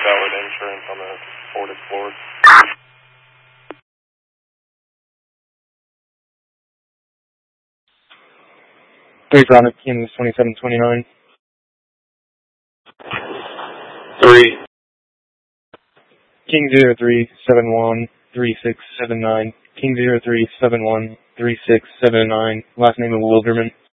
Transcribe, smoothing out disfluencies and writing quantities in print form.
valid insurance on the Ford Explorer. Three Chronic, Kansas 2729. 3. King 0371 3679. King 0371 3679. Last name of Wilderman.